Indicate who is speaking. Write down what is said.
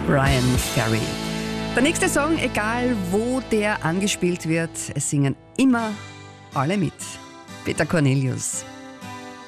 Speaker 1: Bryan Ferry. Der nächste Song, egal wo der angespielt wird, es singen immer alle mit. Peter Cornelius.